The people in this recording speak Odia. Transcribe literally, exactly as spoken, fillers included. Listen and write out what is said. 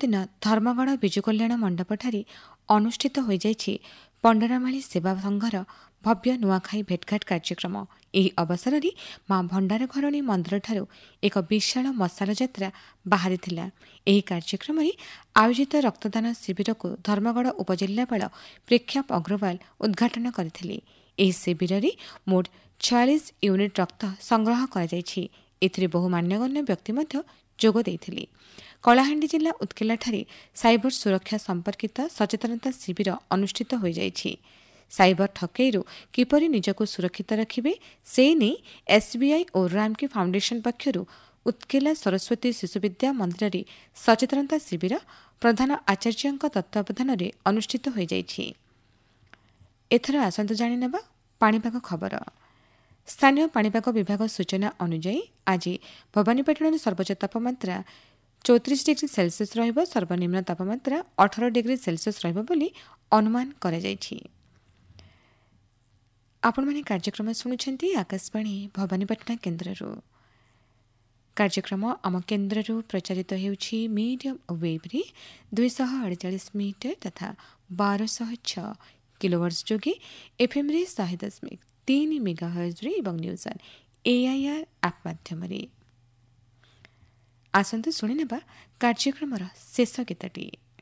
ଦିନ ଧର୍ମଗଡ଼ ବିଜୁ କଲ୍ୟାଣ ମଣ୍ଡପଠାରେ ଅନୁଷ୍ଠିତ ହୋଇଯାଇଛି ପଣ୍ଡରାମାଳି ସେବା ସଂଘର ଭବ୍ୟ ନୂଆଖାଇ ଭେଟଘାଟ କାର୍ଯ୍ୟକ୍ରମ। ଏହି ଅବସରରେ ମା ଭଣ୍ଡାର ଘରଣୀ ମନ୍ଦିରଠାରୁ ଏକ ବିଶାଳ ମଶାଲ ଯାତ୍ରା ବାହାରିଥିଲା। ଏହି କାର୍ଯ୍ୟକ୍ରମରେ ଆୟୋଜିତ ରକ୍ତଦାନ ଶିବିରକୁ ଧର୍ମଗଡ଼ ଉପଜିଲ୍ଲାପାଳ ପ୍ରେକ୍ଷାପ ଅଗ୍ରୱାଲ ଉଦ୍ଘାଟନ କରିଥିଲେ। ଏହି ଶିବିରରେ ମୋଟ ଛୟାଳିଶ ୟୁନିଟ୍ ରକ୍ତ ସଂଗ୍ରହ କରାଯାଇଛି। ଏଥିରେ ବହୁ ମାନ୍ୟଗଣ୍ୟ ବ୍ୟକ୍ତି ମଧ୍ୟ ଯୋଗ ଦେଇଥିଲେ। କଳାହାଣ୍ଡି ଜିଲ୍ଲା ଉତ୍କେଲାଠାରେ ସାଇବର ସୁରକ୍ଷା ସମ୍ପର୍କିତ ସଚେତନତା ଶିବିର ଅନୁଷ୍ଠିତ ହୋଇଯାଇଛି। ସାଇବର ଠକେଇରୁ କିପରି ନିଜକୁ ସୁରକ୍ଷିତ ରଖିବେ ସେ ନେଇ ଏସ୍ବିଆଇ ଓ ରାମକି ଫାଉଣ୍ଡେସନ ପକ୍ଷରୁ ଉତ୍କେଲା ସରସ୍ୱତୀ ଶିଶୁ ବିଦ୍ୟା ମନ୍ଦିରରେ ସଚେତନତା ଶିବିର ପ୍ରଧାନ ଆଚାର୍ଯ୍ୟଙ୍କ ତତ୍ତ୍ୱାବଧାନରେ ଅନୁଷ୍ଠିତ ହୋଇଯାଇଛି। ଏଥର ଆସନ୍ତୁ ଜାଣିନେବା ପାଣିପାଗ ଖବର। ସ୍ଥାନୀୟ ପାଣିପାଗ ବିଭାଗ ସୂଚନା ଅନୁଯାୟୀ ଆଜି ଭବାନୀପାଟଣାର ସର୍ବୋଚ୍ଚ ତାପମାତ୍ରା ଚଉତିରିଶ ଡିଗ୍ରୀ ସେଲ୍ସିୟସ୍ ରହିବ। ସର୍ବନିମ୍ନ ତାପମାତ୍ରା ଅଠର ଡିଗ୍ରୀ ସେଲ୍ସିୟସ୍ ରହିବ ବୋଲି ଅନୁମାନ କରାଯାଇଛି। ଆପଣମାନେ କାର୍ଯ୍ୟକ୍ରମ ଶୁଣୁଛନ୍ତି ଆକାଶବାଣୀ ଭବାନୀପାଟଣା କେନ୍ଦ୍ରରୁ। କାର୍ଯ୍ୟକ୍ରମ ଆମ କେନ୍ଦ୍ରରୁ ପ୍ରଚାରିତ ହେଉଛି ମିଡିୟମ୍ ୱେଭ୍ରେ ଦୁଇଶହ ଅଡ଼ଚାଳିଶ ମିଟର ତଥା ବାରଶହ ଛଅ କିଲୋୱାଟ୍ସ ଯୋଗେ ଏଫ୍ଏମ୍ରେ ଶହେ ଦଶମିକ ତିନି ମେଗା ହର୍ଜରେ ଏବଂ ନ୍ୟୁଜ୍ ଅନ୍ ଏଆଇଆର୍ ଆପ୍ ମାଧ୍ୟମରେ। ଆସନ୍ତୁ ଶୁଣିନେବା କାର୍ଯ୍ୟକ୍ରମର ଶେଷ ଗୀତଟି।